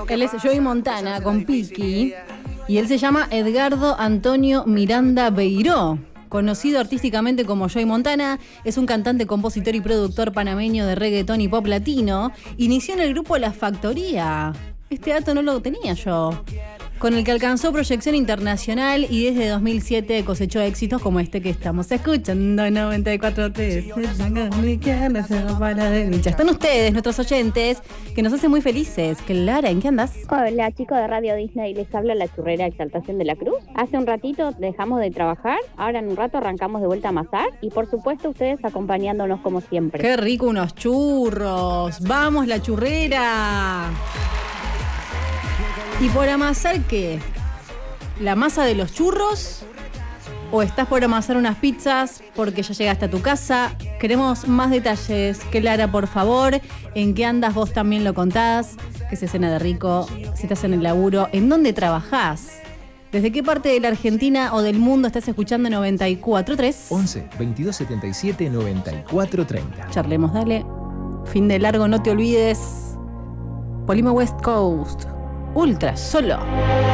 Él es Joey Montana con Piki. Y él se llama Edgardo Antonio Miranda Beiró. Conocido artísticamente como Joey Montana, es un cantante, compositor y productor panameño de reggaetón y pop latino. Inició en el grupo La Factoría. Este dato no lo tenía yo. Con el que alcanzó proyección internacional y desde 2007 cosechó éxitos como este que estamos escuchando, 94.3. Están ustedes, nuestros oyentes, que nos hacen muy felices. Clara, ¿en qué andás? Hola, chicos de Radio Disney, les habla la churrera Exaltación de la Cruz. Hace un ratito dejamos de trabajar, ahora en un rato arrancamos de vuelta a amasar y por supuesto ustedes acompañándonos como siempre. ¡Qué rico unos churros! ¡Vamos, la churrera! ¿Y por amasar qué? ¿La masa de los churros? ¿O estás por amasar unas pizzas porque ya llegaste a tu casa? Queremos más detalles. Clara, por favor. ¿En qué andas? Vos también lo contás. ¿Qué se cena de rico? Si estás en el laburo. ¿En dónde trabajás? ¿Desde qué parte de la Argentina o del mundo estás escuchando 94.3? 11 22 77 94 30. Charlemos, dale. Fin de largo, no te olvides. Polimo West Coast. Ultra solo.